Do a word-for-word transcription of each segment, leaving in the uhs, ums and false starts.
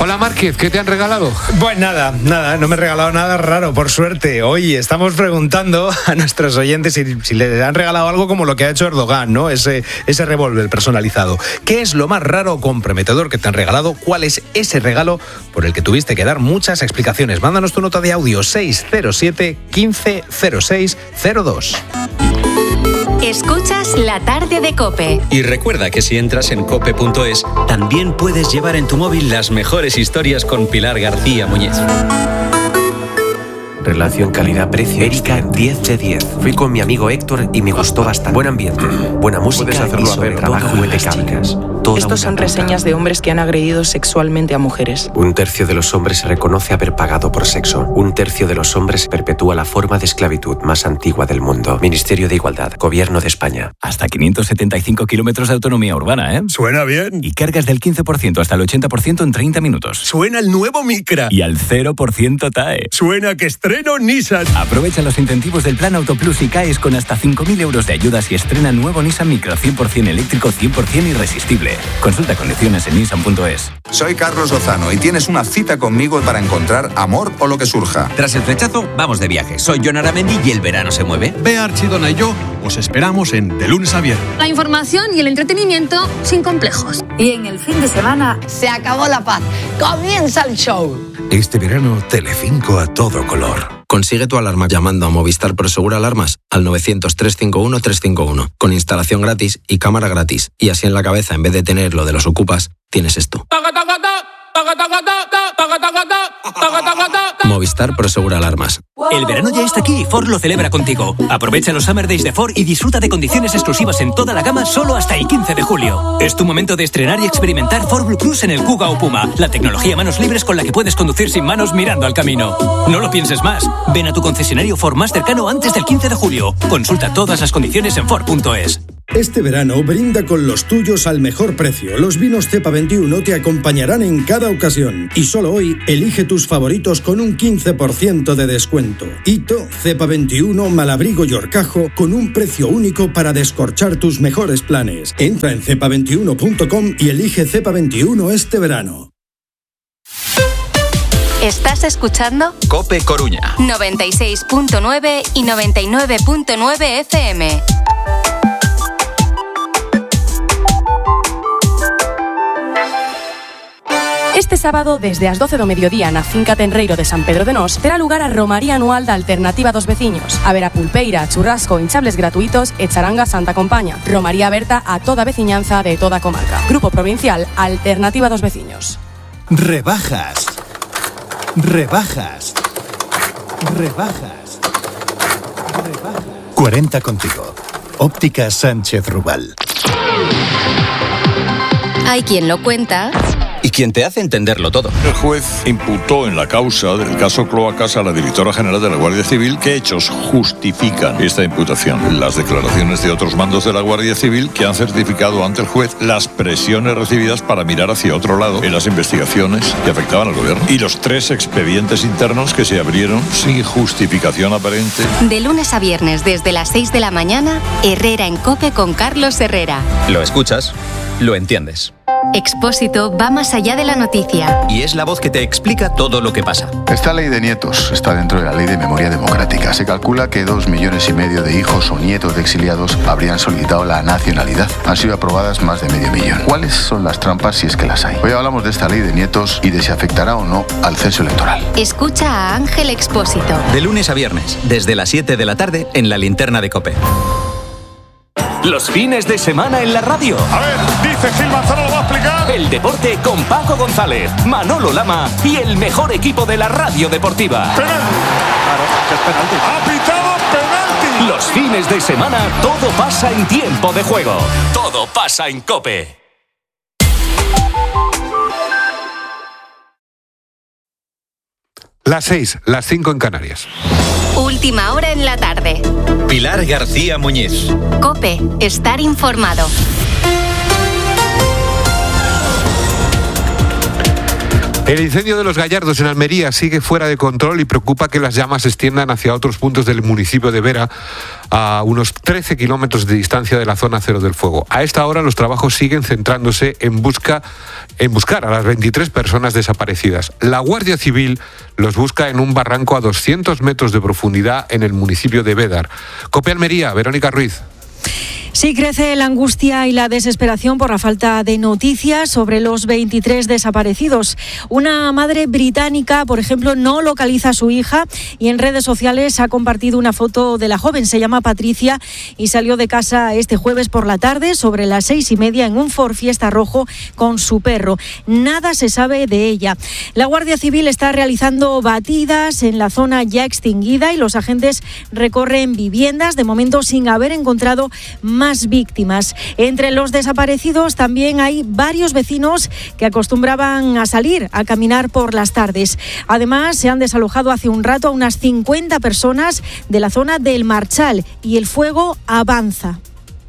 Hola Márquez, ¿qué te han regalado? Pues nada, nada, no me he regalado nada raro, por suerte. Hoy estamos preguntando a nuestros oyentes si, si les han regalado algo como lo que ha hecho Erdogan, ¿no? Ese, ese revólver personalizado. ¿Qué es lo más raro o comprometedor que te han regalado? ¿Cuál es ese regalo por el que tuviste que dar muchas explicaciones? Mándanos tu nota de audio seis cero siete, quince cero seis cero dos. Escuchas La Tarde de COPE. Y recuerda que si entras en cope punto es, también puedes llevar en tu móvil las mejores historias con Pilar García Muñiz. Relación calidad-precio. Erika, diez de diez. Fui con mi amigo Héctor y me gustó bastante. Buen ambiente, buena música y sobre trabajo impecable. Estos son reseñas de hombres que han agredido sexualmente a mujeres. Un tercio de los hombres reconoce haber pagado por sexo. Un tercio de los hombres perpetúa la forma de esclavitud más antigua del mundo. Ministerio de Igualdad, Gobierno de España. Hasta quinientos setenta y cinco kilómetros de autonomía urbana, ¿eh? Suena bien. Y cargas del quince por ciento hasta el ochenta por ciento en treinta minutos. Suena el nuevo Micra. Y al cero por ciento T A E. Suena que estreno Nissan. Aprovecha los incentivos del Plan Autoplus y caes con hasta cinco mil euros de ayudas y estrena nuevo Nissan Micra cien por ciento eléctrico, cien por ciento irresistible. Consulta condiciones en nissan punto es. Soy Carlos Lozano y tienes una cita conmigo para encontrar amor o lo que surja. Tras el flechazo, vamos de viaje. Soy Jon Aramendi y el verano se mueve. Bea Archidona y yo os esperamos en De Lunes a Viernes. La información y el entretenimiento sin complejos. Y en el fin de semana se acabó la paz. Comienza el show. Este verano, Telecinco a todo color. Consigue tu alarma llamando a Movistar Prosegur Alarmas al novecientos, trescientos cincuenta y uno, trescientos cincuenta y uno, con instalación gratis y cámara gratis. Y así en la cabeza, en vez de tener lo de los ocupas, tienes esto. Movistar Prosegur Alarmas. El verano ya está aquí y Ford lo celebra contigo. Aprovecha los Summer Days de Ford y disfruta de condiciones exclusivas en toda la gama solo hasta el quince de julio. Es tu momento de estrenar y experimentar Ford Blue Cruise en el Kuga o Puma, la tecnología manos libres con la que puedes conducir sin manos mirando al camino. No lo pienses más. Ven a tu concesionario Ford más cercano antes del quince de julio. Consulta todas las condiciones en Ford punto es. Este verano brinda con los tuyos al mejor precio. Los vinos Cepa veintiuno te acompañarán en cada ocasión. Y solo hoy, elige tus favoritos con un quince por ciento de descuento. Hito, Cepa veintiuno, Malabrigo y Horcajo con un precio único para descorchar tus mejores planes. Entra en cepa veintiuno punto com y elige Cepa veintiuno este verano. ¿Estás escuchando? COPE Coruña. noventa y seis punto nueve y noventa y nueve punto nueve F M. Este sábado, desde as doce do mediodía na finca Tenreiro de San Pedro de Nós, terá lugar a Romaría Anual da Alternativa dos Veciños. Haberá pulpeira, churrasco, hinchables gratuitos e charanga Santa Compaña. Romaría aberta a toda a veciñanza de toda a comarca. Grupo Provincial Alternativa dos Veciños. Rebajas. Rebajas. Rebajas. Rebajas. cuarenta contigo. Óptica Sánchez Rubal. Hay quien lo cuenta y quien te hace entenderlo todo. El juez imputó en la causa del caso Cloacas a la directora general de la Guardia Civil. ¿Qué hechos justifican esta imputación? Las declaraciones de otros mandos de la Guardia Civil que han certificado ante el juez las presiones recibidas para mirar hacia otro lado en las investigaciones que afectaban al gobierno y los tres expedientes internos que se abrieron sin justificación aparente. De lunes a viernes desde las seis de la mañana, Herrera en COPE con Carlos Herrera. Lo escuchas, lo entiendes. Expósito va más allá de la noticia. Y es la voz que te explica todo lo que pasa. Esta ley de nietos está dentro de la ley de memoria democrática. Se calcula que dos millones y medio de hijos o nietos de exiliados habrían solicitado la nacionalidad. Han sido aprobadas más de medio millón. ¿Cuáles son las trampas si es que las hay? Hoy hablamos de esta ley de nietos y de si afectará o no al censo electoral. Escucha a Ángel Expósito. De lunes a viernes, desde las siete de la tarde, en la linterna de COPE. Los fines de semana en la radio. A ver, dice Gil Manzano, lo va a explicar. El deporte con Paco González, Manolo Lama y el mejor equipo de la radio deportiva. Penalti. Claro, es penalti. Ha pitado penalti. Los fines de semana todo pasa en tiempo de juego. Todo pasa en COPE. Las seis, las cinco en Canarias. Última hora en la tarde. Pilar García Muñiz. COPE, estar informado. El incendio de los Gallardos en Almería sigue fuera de control y preocupa que las llamas se extiendan hacia otros puntos del municipio de Vera, a unos trece kilómetros de distancia de la zona cero del fuego. A esta hora los trabajos siguen centrándose en, busca, en buscar a las veintitrés personas desaparecidas. La Guardia Civil los busca en un barranco a doscientos metros de profundidad en el municipio de Bédar. COPE Almería, Verónica Ruiz. Sí, crece la angustia y la desesperación por la falta de noticias sobre los veintitrés desaparecidos. Una madre británica, por ejemplo, no localiza a su hija y en redes sociales ha compartido una foto de la joven. Se llama Patricia y salió de casa este jueves por la tarde sobre las seis y media en un Ford Fiesta rojo con su perro. Nada se sabe de ella. La Guardia Civil está realizando batidas en la zona ya extinguida y los agentes recorren viviendas, de momento sin haber encontrado más víctimas. Entre los desaparecidos también hay varios vecinos que acostumbraban a salir a caminar por las tardes. Además, se han desalojado hace un rato a unas cincuenta personas de la zona del Marchal y el fuego avanza.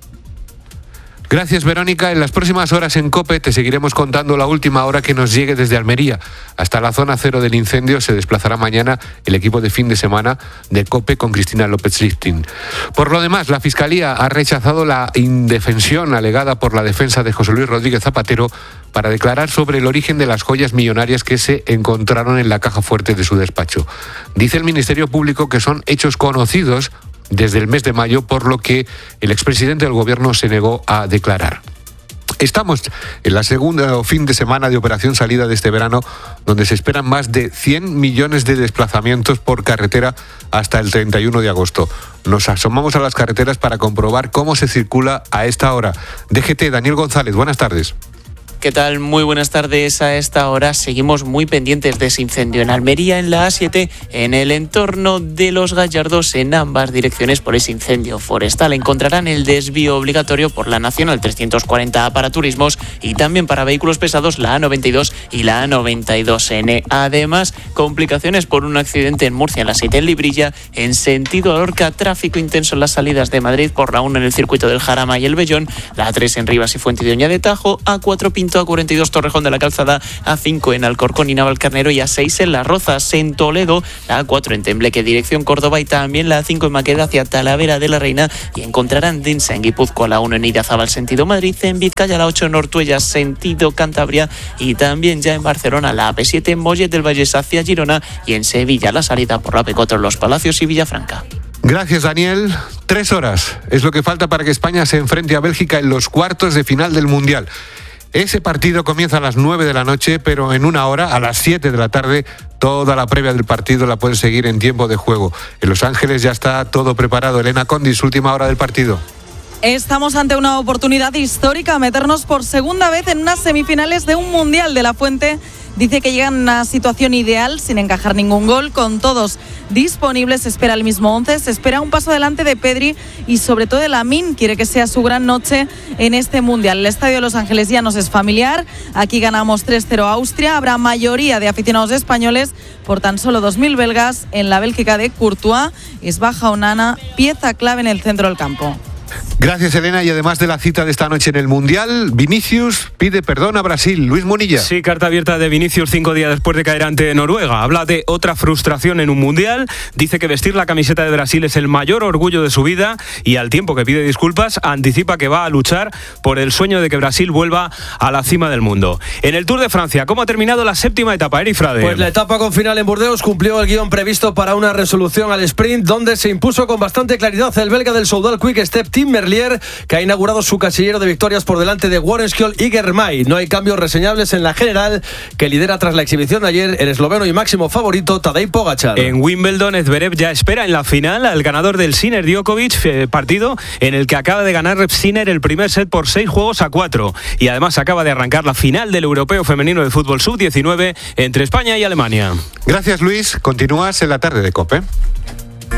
Gracias, Verónica. En las próximas horas en COPE te seguiremos contando la última hora que nos llegue desde Almería. Hasta la zona cero del incendio se desplazará mañana el equipo de fin de semana de COPE con Cristina López-Lichtin. Por lo demás, la Fiscalía ha rechazado la indefensión alegada por la defensa de José Luis Rodríguez Zapatero para declarar sobre el origen de las joyas millonarias que se encontraron en la caja fuerte de su despacho. Dice el Ministerio Público que son hechos conocidos desde el mes de mayo, por lo que el expresidente del Gobierno se negó a declarar. Estamos en la segunda fin de semana de operación salida de este verano, donde se esperan más de cien millones de desplazamientos por carretera hasta el treinta y uno de agosto. Nos asomamos a las carreteras para comprobar cómo se circula a esta hora. D G T, Daniel González, buenas tardes. ¿Qué tal? Muy buenas tardes. A esta hora seguimos muy pendientes de ese incendio en Almería, en la A siete, en el entorno de Los Gallardos, en ambas direcciones por ese incendio forestal. Encontrarán el desvío obligatorio por la Nacional trescientos cuarenta A para turismos y también para vehículos pesados la A noventa y dos y la A noventa y dos ene. Además, complicaciones por un accidente en Murcia, en la siete en Librilla, en sentido a Lorca, tráfico intenso en las salidas de Madrid por la uno en el circuito del Jarama y el Bellón, la A tres en Rivas y Fuente de Oña de Tajo, A cuatro Pinto, A cuarenta y dos Torrejón de la Calzada, A cinco en Alcorcón y Navalcarnero y A seis en Las Rozas. En Toledo, la A cuatro en Tembleque, dirección Córdoba, y también la A cinco en Maqueda hacia Talavera de la Reina, y encontrarán densa en Guipúzcoa, la uno en Idiazábal, sentido Madrid, en Vizcaya, la ocho en Ortuella, sentido Cantabria, y también ya en Barcelona, la A P siete en Mollet del Vallés hacia Girona, y en Sevilla la salida por la A P cuatro en Los Palacios y Villafranca. Gracias, Daniel. Tres horas es lo que falta para que España se enfrente a Bélgica en los cuartos de final del Mundial. Ese partido comienza a las nueve de la noche, pero en una hora, a las siete de la tarde, toda la previa del partido la puedes seguir en tiempo de juego. En Los Ángeles ya está todo preparado. Elena Condis, última hora del partido. Estamos ante una oportunidad histórica, meternos por segunda vez en unas semifinales de un Mundial. De la Fuente dice que llegan a una situación ideal, sin encajar ningún gol, con todos disponibles. Se espera el mismo once, se espera un paso adelante de Pedri y sobre todo de Lamine. Quiere que sea su gran noche en este Mundial. El Estadio de Los Ángeles ya nos es familiar. Aquí ganamos tres cero a Austria. Habrá mayoría de aficionados españoles por tan solo dos mil belgas en la Bélgica de Courtois. Es Baja Onana, pieza clave en el centro del campo. Gracias, Elena. Y además de la cita de esta noche en el Mundial, Vinicius pide perdón a Brasil. Luis Munilla. Sí, carta abierta de Vinicius cinco días después de caer ante Noruega. Habla de otra frustración en un Mundial. Dice que vestir la camiseta de Brasil es el mayor orgullo de su vida y al tiempo que pide disculpas, anticipa que va a luchar por el sueño de que Brasil vuelva a la cima del mundo. En el Tour de Francia, ¿cómo ha terminado la séptima etapa, Eri Frade? Pues la etapa con final en Burdeos cumplió el guión previsto para una resolución al sprint, donde se impuso con bastante claridad el belga del Soudal Quick Step, Tim Merlier, que ha inaugurado su casillero de victorias por delante de Warren Skjold y Germay. No hay cambios reseñables en la general, que lidera tras la exhibición de ayer el esloveno y máximo favorito Tadej Pogačar. En Wimbledon, Zverev ya espera en la final al ganador del Sinner Djokovic, partido en el que acaba de ganar Sinner el primer set por seis juegos a cuatro. Y además acaba de arrancar la final del Europeo Femenino de Fútbol sub diecinueve entre España y Alemania. Gracias, Luis. Continúas en la tarde de COPE.